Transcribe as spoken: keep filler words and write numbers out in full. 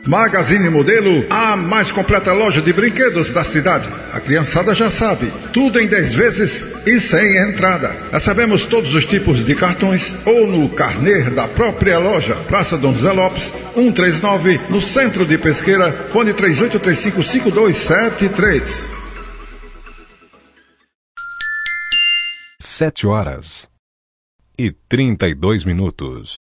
Magazine Modelo, a mais completa loja de brinquedos da cidade. A criançada já sabe, tudo em dez vezes e sem entrada. Recebemos todos os tipos de cartões ou no carnê da própria loja. Praça Dom José Lopes, cento e trinta e nove, no centro de Pesqueira. Fone três oito três cinco, cinco dois sete três. Sete horas e trinta e dois minutos.